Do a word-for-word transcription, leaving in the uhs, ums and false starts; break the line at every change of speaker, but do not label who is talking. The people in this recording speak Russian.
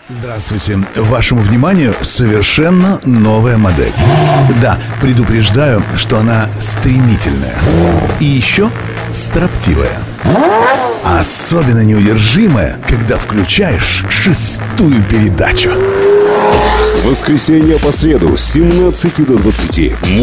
Здравствуйте. Вашему вниманию совершенно новая модель. Да, предупреждаю, что она стремительная. И еще строптивая. Особенно неудержимая, когда включаешь шестую передачу.
С воскресенья по среду с семнадцати до двадцати.